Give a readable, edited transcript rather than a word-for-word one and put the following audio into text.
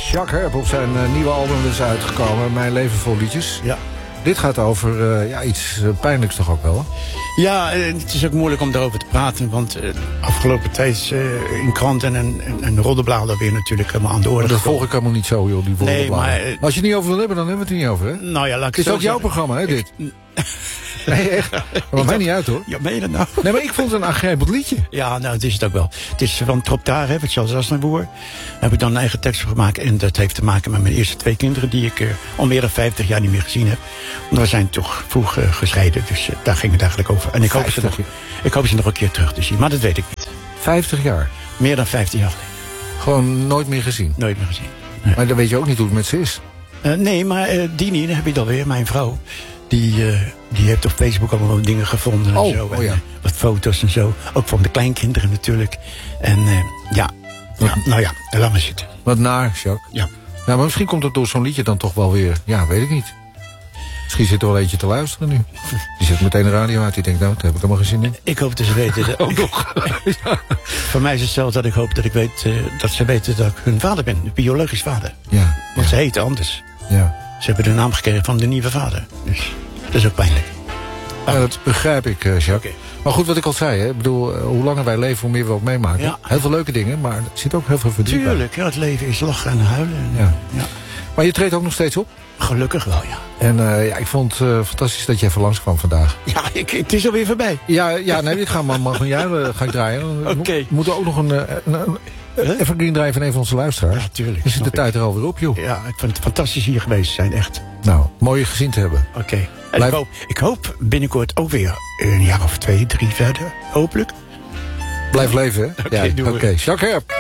Jacques Herp op zijn nieuwe album is uitgekomen. Mijn leven vol liedjes. Ja. Dit gaat over iets pijnlijks toch ook wel? Hè? Ja, het is ook moeilijk om daarover te praten. Want afgelopen tijd in kranten en roddelbladen weer natuurlijk helemaal aan de orde. Dat volg ik helemaal niet zo, joh, die nee, maar, als je het niet over wil hebben, dan hebben we het er niet over, hè? Nou ja, laat ik het is ook jouw programma, hè, dit? Nee, echt. Dat maakt mij niet uit, hoor. Ja, meen je dat nou? Nee, maar ik vond het een aangrijpend liedje. Ja, nou, het is het ook wel. Het is van Trop Daar, hè, het Charles Aznavour. Daar heb ik dan een eigen tekst voor gemaakt. En dat heeft te maken met mijn eerste 2 kinderen... die ik al meer dan 50 jaar niet meer gezien heb. Want we zijn toch vroeg gescheiden. Dus daar ging het eigenlijk over. En ik hoop ze nog een keer terug te zien. Maar dat weet ik niet. 50 jaar? Meer dan 50 jaar geleden. Gewoon nooit meer gezien? Nooit meer gezien. Nee. Maar dan weet je ook niet hoe het met ze is. Nee, maar Dini, dan heb je het alweer, mijn vrouw... Die heeft op Facebook allemaal dingen gevonden en zo. Oh ja. En, wat foto's en zo. Ook van de kleinkinderen natuurlijk. En nou ja, laat maar zitten. Wat naar, Jacques. Ja. Nou, maar misschien komt het door zo'n liedje dan toch wel weer... Ja, weet ik niet. Misschien zit er wel eentje te luisteren nu. Die zet meteen de radio uit. Die denkt, nou, daar heb ik helemaal geen zin in. Ik hoop dat ze weten... Ook nog. Ja. Voor mij is het zelfs dat ik hoop dat ik weet... dat ze weten dat ik hun vader ben. De biologisch vader. Ja. Want ze heten anders. Ja. Ze hebben de naam gekregen van de nieuwe vader. Dus dat is ook pijnlijk. Ja, dat begrijp ik, Jacques. Okay. Maar goed, wat ik al zei, hè. Ik bedoel, hoe langer wij leven, hoe meer we ook meemaken. Ja. Heel veel leuke dingen, maar er zit ook heel veel verdriet bij. Tuurlijk, ja, het leven is lachen en huilen. Ja. Ja. Maar je treedt ook nog steeds op? Gelukkig wel, ja. En ik vond het fantastisch dat je even langskwam vandaag. Ja, het is alweer voorbij. Ja, nee, dit gaan mag jij ga ik draaien. Oké. We moeten ook nog een evergreen draaien van een van onze luisteraars. Ja, tuurlijk. Dus de tijd er alweer op, joh. Ja, ik vind het fantastisch hier geweest zijn, echt. Nou, mooi je gezien te hebben. Oké. En ik hoop binnenkort ook weer een jaar of 2, 3 verder. Hopelijk. Blijf leven, hè? Oké, Jacques Herp.